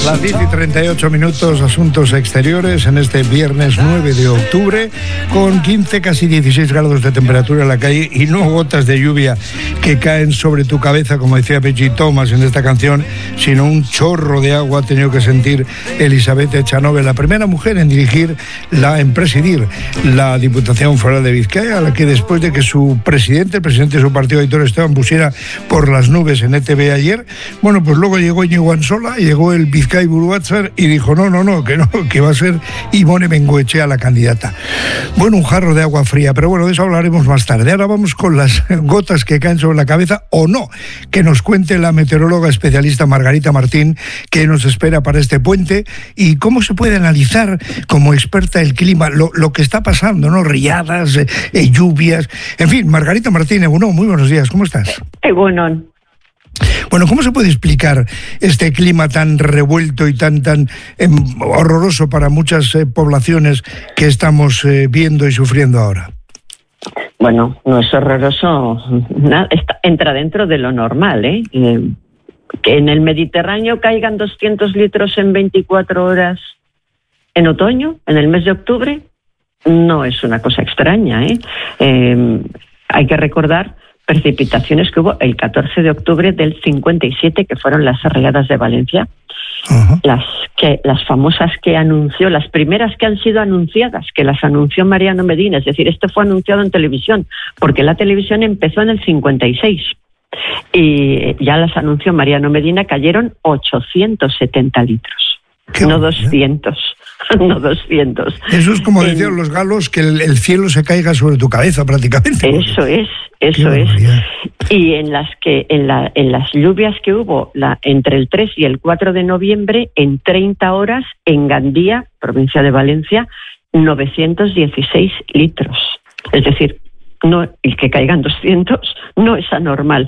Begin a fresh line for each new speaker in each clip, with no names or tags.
Las 10:38, asuntos exteriores en este viernes 9 de octubre, con 15, casi 16 grados de temperatura en la calle y no gotas de lluvia que caen sobre tu cabeza, como decía Peggy Thomas en esta canción, sino un chorro de agua ha tenido que sentir Elizabeth Echanove, la primera mujer en presidir la Diputación Foral de Vizcaya, a la que después de que el presidente de su partido, Aitor Esteban, pusiera por las nubes en ETV ayer, bueno, pues luego llegó Íñigo Ansola, llegó el Bizkai Buruatzar y dijo no, que va a ser Imone Bengoechea la candidata. Bueno, un jarro de agua fría, pero bueno, de eso hablaremos más tarde. Ahora vamos con las gotas que caen sobre la cabeza o no, que nos cuente la meteoróloga especialista Margarita Martín, que nos espera para este puente y cómo se puede analizar como experta el clima, lo que está pasando, ¿no? Riadas, lluvias, en fin. Margarita Martín, Egunon, muy buenos días, ¿cómo estás?
Egunon.
Bueno, ¿cómo se puede explicar este clima tan revuelto y tan horroroso para muchas poblaciones que estamos viendo y sufriendo ahora?
Bueno, no es horroroso, entra dentro de lo normal, ¿eh? Que en el Mediterráneo caigan 200 litros en 24 horas en otoño, en el mes de octubre, no es una cosa extraña, ¿eh? Hay que recordar precipitaciones que hubo el 14 de octubre del 57, que fueron las riadas de Valencia. Uh-huh. Las famosas que anunció, las primeras que han sido anunciadas, que las anunció Mariano Medina, es decir, esto fue anunciado en televisión, porque la televisión empezó en el 56. Y ya las anunció Mariano Medina, cayeron 870 litros, no 200. No 200.
Eso es como decían los galos, que el cielo se caiga sobre tu cabeza prácticamente.
Eso es. Y en las lluvias que hubo entre el 3 y el 4 de noviembre, en 30 horas, en Gandía, provincia de Valencia, 916 litros. Es decir, no, el que caigan 200 no es anormal.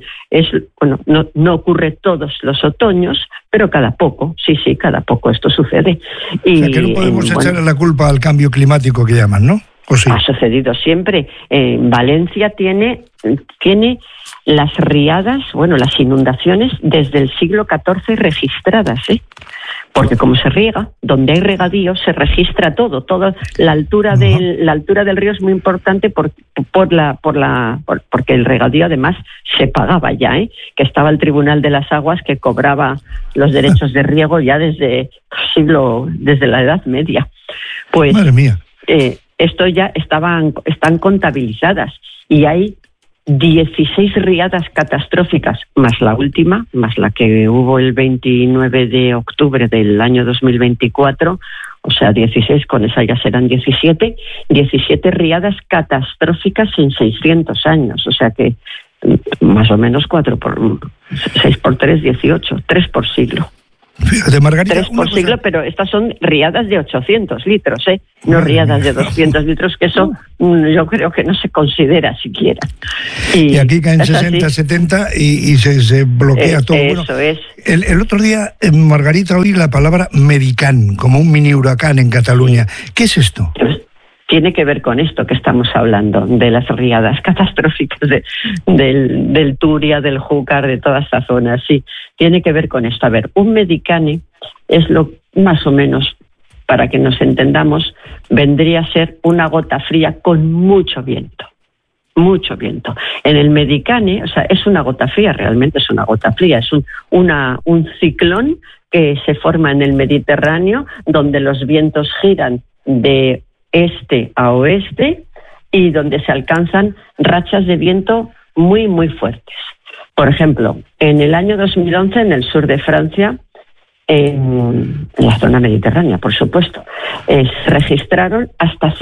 No ocurre todos los otoños, pero cada poco, cada poco esto sucede.
O sea, que no podemos echarle la culpa al cambio climático que llaman, ¿no? ¿O sí?
Ha sucedido siempre. Valencia tiene las riadas, las inundaciones desde el siglo XIV registradas, porque como se riega, donde hay regadío se registra todo. La altura del río es muy importante porque el regadío además se pagaba ya, que estaba el Tribunal de las Aguas que cobraba los derechos de riego ya desde la Edad Media. Pues
madre mía.
Esto ya están contabilizadas y hay 16 riadas catastróficas, más la última, más la que hubo el 29 de octubre del año 2024, o sea, 16, con esa ya serán 17 riadas catastróficas en 600 años, o sea que más o menos 6 por 3, 18, 3 por siglo.
Fíjate, Margarita,
3 por siglo, pero estas son riadas de 800 litros, no riadas de 200 litros, que eso yo creo que no se considera siquiera.
Y aquí caen 60, 70 y se bloquea todo.
Eso es.
El otro día, Margarita, oí la palabra medicán, como un mini huracán en Cataluña. ¿Qué es esto?
Tiene que ver con esto que estamos hablando, de las riadas catastróficas del Turia, del Júcar, de toda esta zona. Sí, tiene que ver con esto. A ver, un medicane es más o menos, para que nos entendamos, vendría a ser una gota fría con mucho viento. Mucho viento. En el medicane, es una gota fría, realmente es una gota fría, es un ciclón que se forma en el Mediterráneo, donde los vientos giran de este a oeste y donde se alcanzan rachas de viento muy, muy fuertes. Por ejemplo, en el año 2011, en el sur de Francia, en la zona mediterránea, por supuesto, se registraron hasta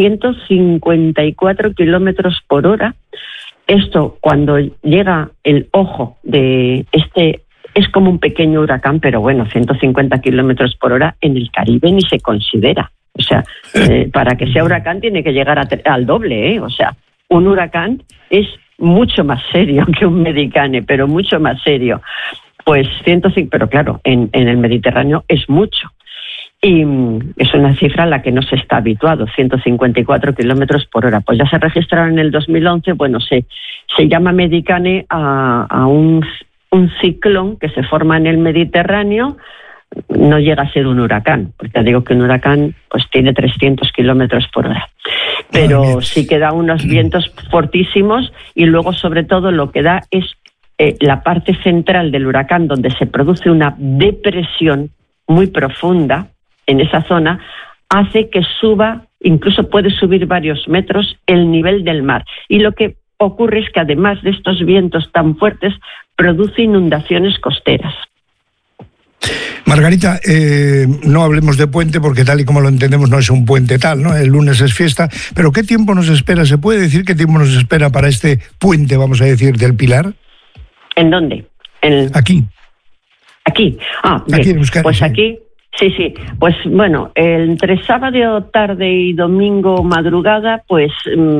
154 kilómetros por hora. Esto, cuando llega el ojo de es como un pequeño huracán, pero 150 kilómetros por hora en el Caribe ni se considera. O sea, para que sea huracán tiene que llegar al doble, O sea, un huracán es mucho más serio que un medicane, pero mucho más serio. Pues 105, pero claro, en el Mediterráneo es mucho. Y es una cifra a la que no se está habituado, 154 kilómetros por hora. Pues ya se registraron en el 2011, se llama medicane a un ciclón que se forma en el Mediterráneo, no llega a ser un huracán, porque digo que un huracán pues tiene 300 kilómetros por hora. Pero sí que da unos vientos fortísimos, y luego sobre todo lo que da es la parte central del huracán, donde se produce una depresión muy profunda en esa zona, hace que suba, incluso puede subir varios metros, el nivel del mar. Y lo que ocurre es que además de estos vientos tan fuertes, produce inundaciones costeras.
Margarita, no hablemos de puente porque tal y como lo entendemos no es un puente tal, ¿no? El lunes es fiesta, pero ¿qué tiempo nos espera? ¿Se puede decir qué tiempo nos espera para este puente, vamos a decir, del Pilar?
¿En dónde?
Aquí.
Aquí. Bien.
Aquí en Euskadi,
pues
sí.
Aquí, sí. Pues bueno, entre sábado tarde y domingo madrugada, pues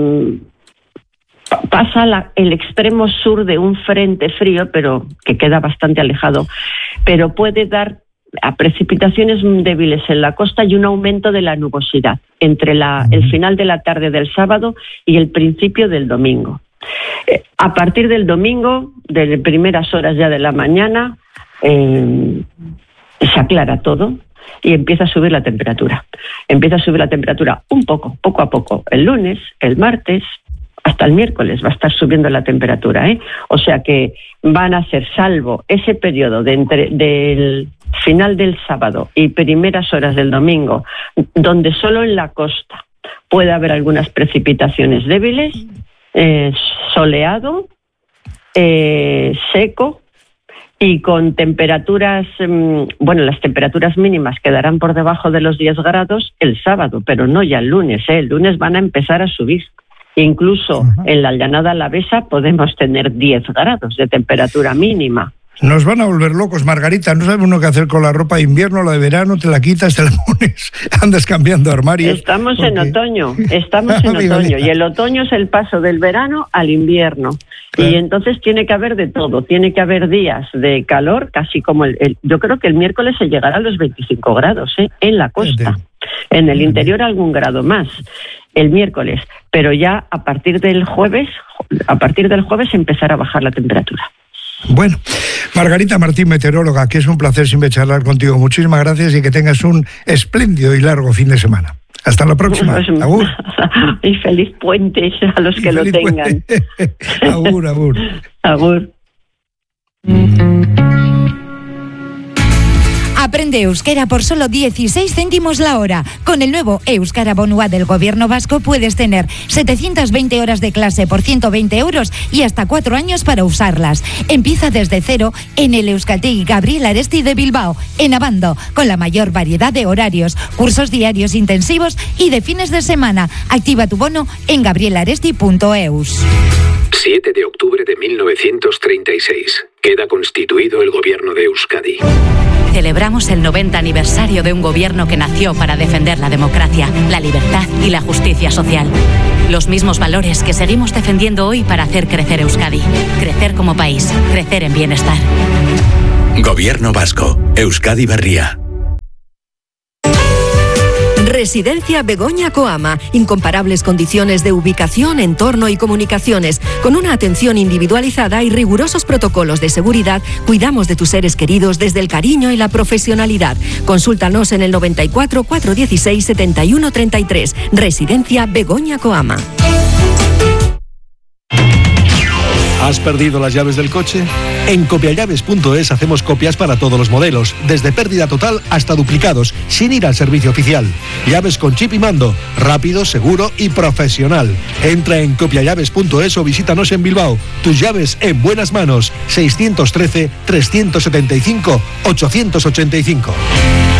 pasa el extremo sur de un frente frío, pero que queda bastante alejado, pero puede dar a precipitaciones débiles en la costa y un aumento de la nubosidad entre el final de la tarde del sábado y el principio del domingo. A partir del domingo, de primeras horas ya de la mañana, se aclara todo y empieza a subir la temperatura. Empieza a subir la temperatura poco a poco. El lunes, el martes, hasta el miércoles va a estar subiendo la temperatura, O sea que van a ser, salvo ese periodo del final del sábado y primeras horas del domingo, donde solo en la costa puede haber algunas precipitaciones débiles, soleado, seco y con temperaturas, las temperaturas mínimas quedarán por debajo de los 10 grados el sábado, pero no ya el lunes, El lunes van a empezar a subir. Incluso en la llanada alavesa podemos tener 10 grados de temperatura mínima.
Nos van a volver locos, Margarita. No sabe uno qué hacer con la ropa de invierno, la de verano, te la quitas, te la pones, andas cambiando armarios.
Estamos en otoño, y el otoño es el paso del verano al invierno. Claro. Y entonces tiene que haber de todo, tiene que haber días de calor, casi como yo creo que el miércoles se llegará a los 25 grados, en la costa. En el interior algún grado más el miércoles, pero ya a partir del jueves empezará a bajar la temperatura.
Bueno, Margarita Martín, meteoróloga, que es un placer siempre charlar contigo. Muchísimas gracias y que tengas un espléndido y largo fin de semana. Hasta la próxima. Agur.
Y feliz puente a los que lo tengan.
Agur, agur.
Agur.
Aprende euskera por solo 16 céntimos la hora. Con el nuevo Euskara Bonua del Gobierno vasco puedes tener 720 horas de clase por 120 euros y hasta 4 años para usarlas. Empieza desde cero en el Euskaltegi Gabriel Aresti de Bilbao, en Abando, con la mayor variedad de horarios, cursos diarios intensivos y de fines de semana. Activa tu bono en gabrielaresti.eus.
7 de octubre de 1936. Queda constituido el Gobierno de Euskadi.
Celebramos el 90 aniversario de un gobierno que nació para defender la democracia, la libertad y la justicia social. Los mismos valores que seguimos defendiendo hoy para hacer crecer Euskadi. Crecer como país, crecer en bienestar.
Gobierno vasco, Euskadi Berria.
Residencia Begoña Coama. Incomparables condiciones de ubicación, entorno y comunicaciones. Con una atención individualizada y rigurosos protocolos de seguridad, cuidamos de tus seres queridos desde el cariño y la profesionalidad. Consúltanos en el 94 416 71 33. Residencia Begoña Coama.
¿Has perdido las llaves del coche? En copiallaves.es hacemos copias para todos los modelos, desde pérdida total hasta duplicados, sin ir al servicio oficial. Llaves con chip y mando, rápido, seguro y profesional. Entra en copiallaves.es o visítanos en Bilbao. Tus llaves en buenas manos. 613 375 885.